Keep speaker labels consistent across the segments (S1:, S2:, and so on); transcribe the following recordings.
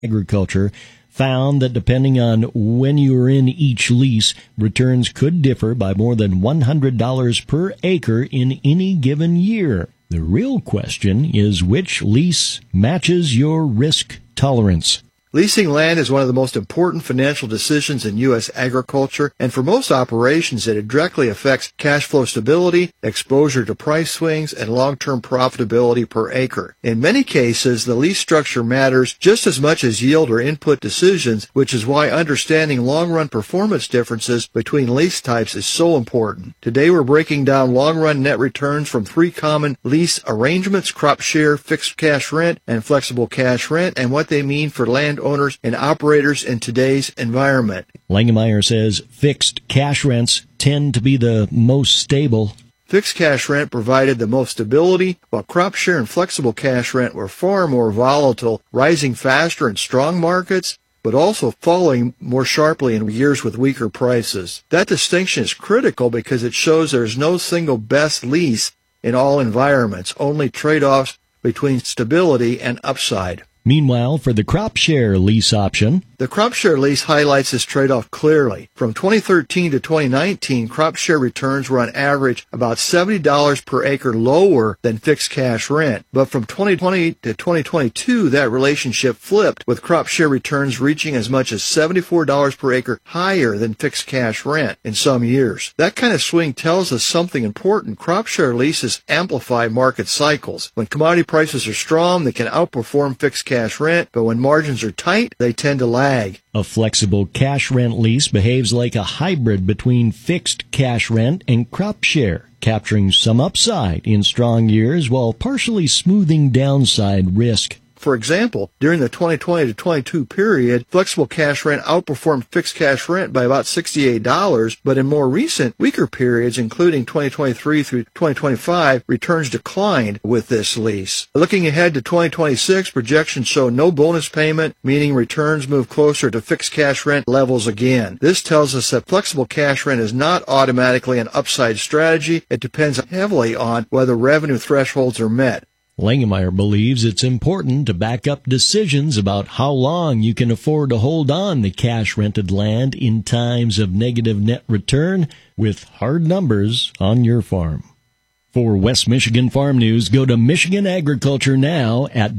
S1: Agriculture found that depending on when you are in each lease, returns could differ by more than $100 per acre in any given year. The real question is which lease matches your risk tolerance.
S2: Leasing land is one of the most important financial decisions in U.S. agriculture, and for most operations, it directly affects cash flow stability, exposure to price swings, and long-term profitability per acre. In many cases, the lease structure matters just as much as yield or input decisions, which is why understanding long-run performance differences between lease types is so important. Today, we're breaking down long-run net returns from three common lease arrangements: crop share, fixed cash rent, and flexible cash rent, and what they mean for land owners and operators in today's environment.
S1: Langemeier says fixed cash rents tend to be the most stable.
S2: Fixed cash rent provided the most stability, while crop share and flexible cash rent were far more volatile, rising faster in strong markets, but also falling more sharply in years with weaker prices. That distinction is critical because it shows there's no single best lease in all environments, only trade-offs between stability and upside.
S1: Meanwhile, for the crop share lease option,
S2: the crop share lease highlights this trade-off clearly. From 2013 to 2019, crop share returns were on average about $70 per acre lower than fixed cash rent. But from 2020 to 2022, that relationship flipped, with crop share returns reaching as much as $74 per acre higher than fixed cash rent in some years. That kind of swing tells us something important. Crop share leases amplify market cycles. When commodity prices are strong, they can outperform fixed cash rent, but when margins are tight, they tend to lag.
S1: A flexible cash rent lease behaves like a hybrid between fixed cash rent and crop share, capturing some upside in strong years while partially smoothing downside risk.
S2: For example, during the 2020 to 22 period, flexible cash rent outperformed fixed cash rent by about $68, but in more recent, weaker periods, including 2023 through 2025, returns declined with this lease. Looking ahead to 2026, projections show no bonus payment, meaning returns move closer to fixed cash rent levels again. This tells us that flexible cash rent is not automatically an upside strategy. It depends heavily on whether revenue thresholds are met.
S1: Langemeier believes it's important to back up decisions about how long you can afford to hold on to cash-rented land in times of negative net return with hard numbers on your farm. For West Michigan Farm News, go to Michigan Agriculture Now at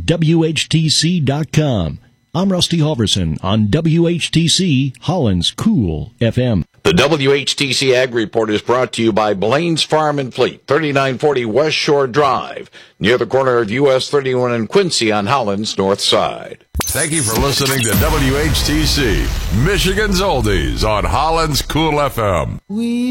S1: WHTC.com. I'm Rusty Halverson on WHTC, Holland's Cool FM.
S3: The WHTC Ag Report is brought to you by Blaine's Farm and Fleet, 3940 West Shore Drive, near the corner of US 31 and Quincy on Holland's north side.
S4: Thank you for listening to WHTC, Michigan's Oldies on Holland's Cool FM.